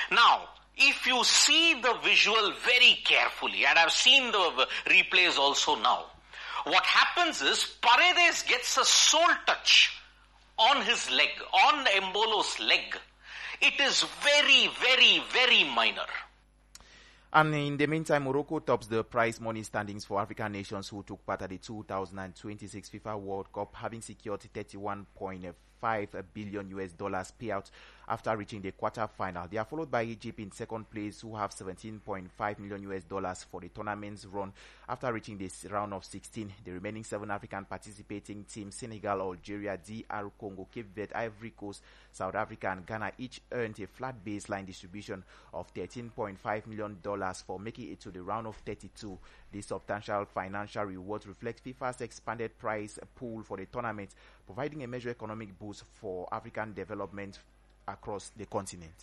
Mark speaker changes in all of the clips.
Speaker 1: Now, if you see the visual very carefully, and I've seen the replays also now, what happens is Paredes gets a sole touch on his leg, on Embolo's leg. It is very, very, very minor.
Speaker 2: And in the meantime, Morocco tops the prize money standings for African nations who took part at the 2026 FIFA World Cup, having secured $31.5 billion payout after reaching the quarter-final. They are followed by Egypt in second place, who have $17.5 million for the tournament's run after reaching this round of 16. The remaining 7 African participating teams, Senegal, Algeria, DR Congo, Cape Verde, Ivory Coast, South Africa, and Ghana, each earned a flat baseline distribution of $13.5 million for making it to the round of 32. This substantial financial reward reflects FIFA's expanded prize pool for the tournament, providing a major economic boost for African development across the continent.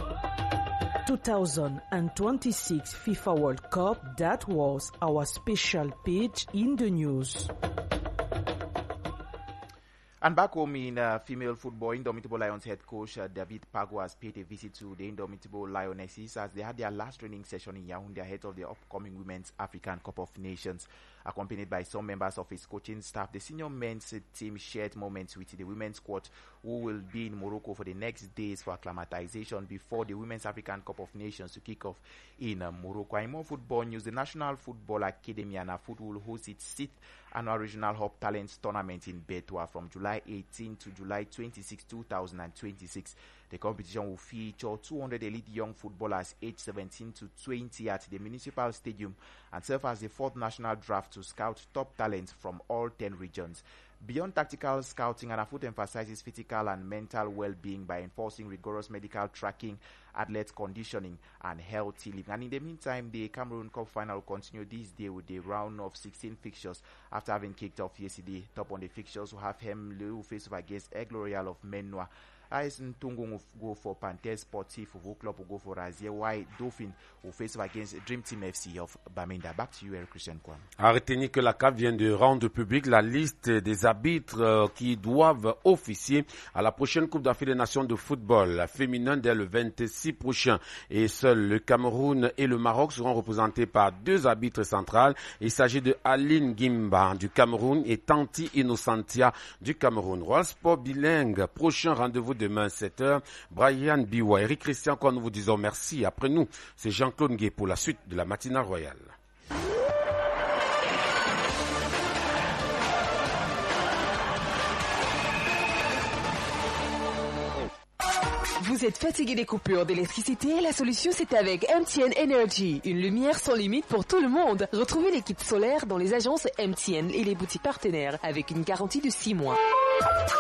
Speaker 3: 2026 FIFA World Cup, that was our special page in the news.
Speaker 2: And back home in female football, Indomitable Lions head coach David Pago has paid a visit to the Indomitable Lionesses as they had their last training session in Yaoundé ahead of the upcoming Women's African Cup of Nations. Accompanied by some members of his coaching staff, the senior men's team shared moments with the women's squad, who will be in Morocco for the next days for acclimatization before the Women's African Cup of Nations to kick off in Morocco. In more football news, the National Football Academy and AFUT will host its 6th annual Regional Hub Talents Tournament in Betua from July 18 to July 26, 2026. The competition will feature 200 elite young footballers aged 17 to 20 at the Municipal Stadium and serve as the 4th national draft to scout top talents from all 10 regions. Beyond tactical scouting, AFUT emphasizes physical and mental well-being by enforcing rigorous medical tracking, athlete conditioning, and healthy living. And in the meantime, the Cameroon Cup final will continue this day with the round of 16 fixtures after having kicked off yesterday. Top on the fixtures will have Hemle, who face off against Aigle Royal of Menoir. AS Ntungu will go for Panthère Sportif, Football Club will go for Razier, while Dauphin will face off against Dream Team FC of Bamenda. Back to you, Eric Christian Kwan.
Speaker 4: À retenir que la CAF vient de rendre publique la liste des arbitres qui doivent officier à la prochaine Coupe d'Afrique des Nations de football féminin dès le 26 prochain. Et seuls le Cameroun et le Maroc seront représentés par 2 arbitres centrales. Il s'agit de Aline Gimba du Cameroun et Tanti Innocentia du Cameroun. Royal Sport bilingue, prochain rendez-vous demain 7h. Brian Biwa, Eric Christian, quand nous vous disons merci. Après nous, c'est Jean-Claude Ngué pour la suite de la matinale royale.
Speaker 5: Vous êtes fatigué des coupures d'électricité? La solution, c'est avec MTN Energy. Une lumière sans limite pour tout le monde. Retrouvez les kits solaires dans les agences MTN et les boutiques partenaires avec une garantie de 6 mois.